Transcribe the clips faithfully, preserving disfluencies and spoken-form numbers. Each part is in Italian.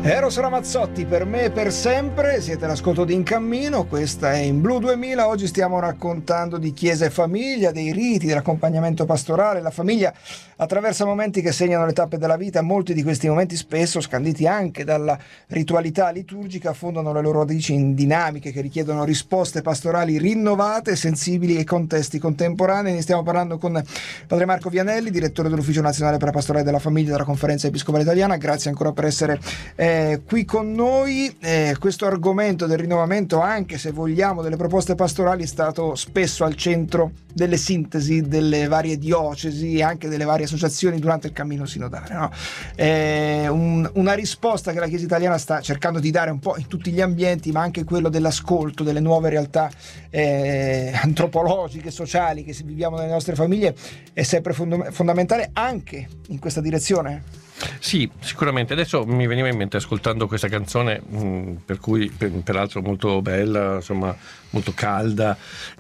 Eros Ramazzotti, per me e per sempre, siete all'ascolto di In Cammino, questa è In Blu duemila, oggi stiamo raccontando di chiesa e famiglia, dei riti, dell'accompagnamento pastorale. La famiglia attraversa momenti che segnano le tappe della vita, molti di questi momenti, spesso scanditi anche dalla ritualità liturgica, affondano le loro radici in dinamiche che richiedono risposte pastorali rinnovate, sensibili ai contesti contemporanei. Ne stiamo parlando con Padre Marco Vianelli, direttore dell'Ufficio Nazionale per la Pastorale della Famiglia della Conferenza Episcopale Italiana. Grazie ancora per essere eh, qui con noi. Eh, questo argomento del rinnovamento, anche se vogliamo, delle proposte pastorali, è stato spesso al centro delle sintesi delle varie diocesi e anche delle varie associazioni durante il cammino sinodale, no? Eh, un, una risposta che la Chiesa italiana sta cercando di dare un po' in tutti gli ambienti, ma anche quello dell'ascolto delle nuove realtà eh, antropologiche, sociali che viviamo nelle nostre famiglie, è sempre fond- fondamentale anche in questa direzione. Sì, sicuramente. Adesso mi veniva in mente, ascoltando questa canzone, mh, per cui per, peraltro molto bella, insomma molto calda,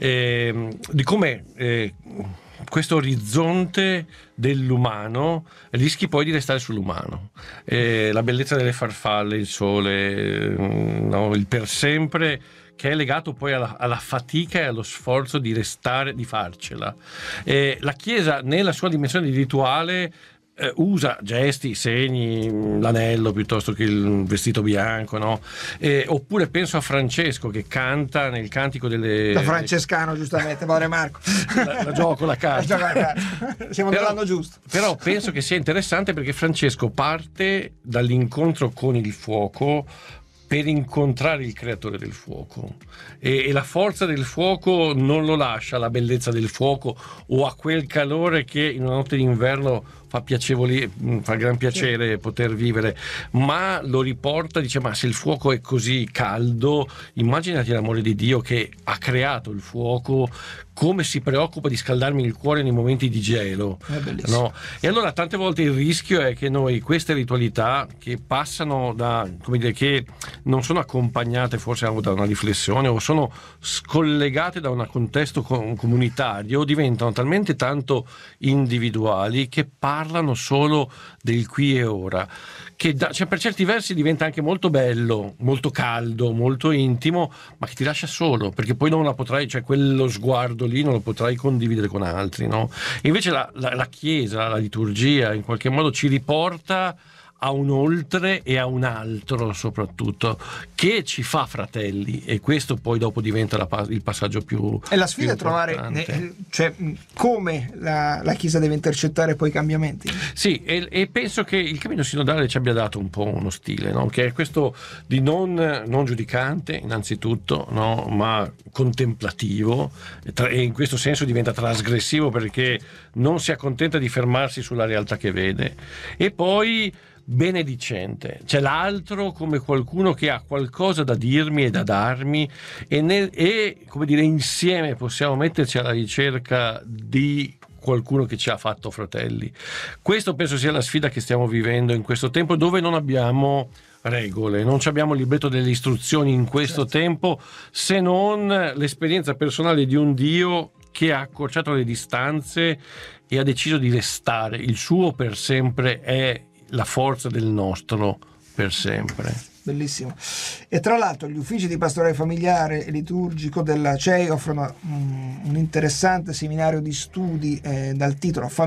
eh, di come eh, questo orizzonte dell'umano rischi poi di restare sull'umano. Eh, la bellezza delle farfalle, il sole, no, il per sempre, che è legato poi alla, alla fatica e allo sforzo di restare, di farcela. Eh, la Chiesa, nella sua dimensione di rituale, Eh, usa gesti, segni, l'anello piuttosto che il vestito bianco, no? Eh, oppure penso a Francesco che canta nel cantico delle... Da francescano, giustamente, Padre Marco. La, la gioco la carta. La carta. Siamo però, nell'anno giusto. Però penso che sia interessante, perché Francesco parte dall'incontro con il fuoco per incontrare il creatore del fuoco, e, e la forza del fuoco non lo lascia alla bellezza del fuoco o a quel calore che in una notte d'inverno fa piacevoli, fa gran piacere poter vivere, ma lo riporta, dice: ma se il fuoco è così caldo, immaginati l'amore di Dio che ha creato il fuoco, come si preoccupa di scaldarmi il cuore nei momenti di gelo, no? E allora tante volte il rischio è che noi queste ritualità, che passano da, come dire, che non sono accompagnate forse anche da una riflessione o sono scollegate da un contesto comunitario, diventano talmente tanto individuali che parlano solo del qui e ora, che da, cioè per certi versi diventa anche molto bello, molto caldo, molto intimo, ma che ti lascia solo, perché poi non la potrai, cioè quello sguardo lì non lo potrai condividere con altri, no? E invece la, la, la Chiesa, la liturgia in qualche modo ci riporta a un oltre e a un altro, soprattutto, che ci fa fratelli, e questo poi dopo diventa la, il passaggio più e la sfida è trovare eh, cioè, come la, la Chiesa deve intercettare poi i cambiamenti. Sì, e, e penso che il cammino sinodale ci abbia dato un po' uno stile, no? Che è questo di non, non giudicante innanzitutto, no? Ma contemplativo, e in questo senso diventa trasgressivo, perché non si accontenta di fermarsi sulla realtà che vede, e poi benedicente, c'è l'altro come qualcuno che ha qualcosa da dirmi e da darmi, e, nel, e come dire, insieme possiamo metterci alla ricerca di qualcuno che ci ha fatto fratelli. Questo penso sia la sfida che stiamo vivendo in questo tempo, dove non abbiamo regole, non abbiamo il libretto delle istruzioni in questo certo. tempo, se non l'esperienza personale di un Dio che ha accorciato le distanze e ha deciso di restare. Il suo per sempre è la forza del nostro per sempre. Bellissimo. E tra l'altro gli uffici di pastorale familiare e liturgico della C E I offrono um, un interessante seminario di studi eh, dal titolo